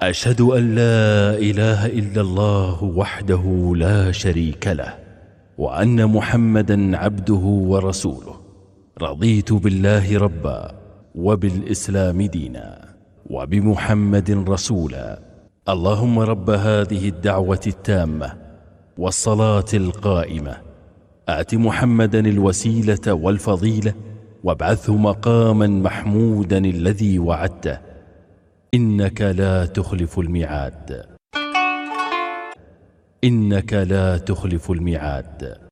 أشهد أن لا إله إلا الله وحده لا شريك له، وأن محمدا عبده ورسوله. رضيت بالله ربا، وبالإسلام دينا، وبمحمد رسولا. اللهم رب هذه الدعوة التامة والصلاة القائمة، آت محمدا الوسيلة والفضيلة، وابعثه مقاما محمودا الذي وعدته، إنك لا تخلف الميعاد. إنك لا تخلف الميعاد.